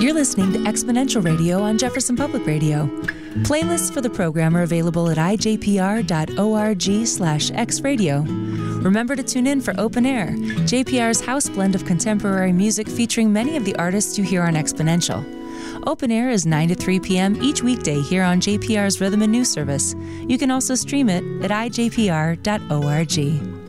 You're listening to Exponential Radio on Jefferson Public Radio. Playlists for the program are available at ijpr.org/xradio. Remember to tune in for Open Air, JPR's house blend of contemporary music featuring many of the artists you hear on Exponential. Open Air is 9 to 3 p.m. each weekday here on JPR's Rhythm and News Service. You can also stream it at ijpr.org.